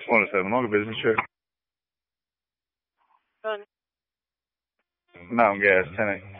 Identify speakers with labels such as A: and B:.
A: 107 long business trip.
B: Done.
A: No, I'm gas. 10